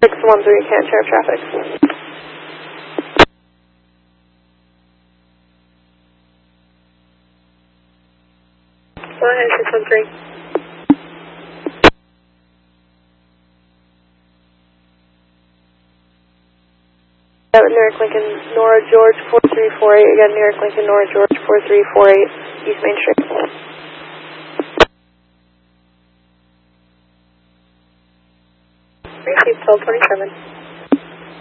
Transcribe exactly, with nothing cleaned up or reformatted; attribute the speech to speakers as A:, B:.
A: six one three, can't share traffic. Go ahead, six one three. Newark Lincoln, Nora George, four three four eight. Again, Newark Lincoln, Nora George, four three four eight, East Main Street. Receive twelve twenty-seven.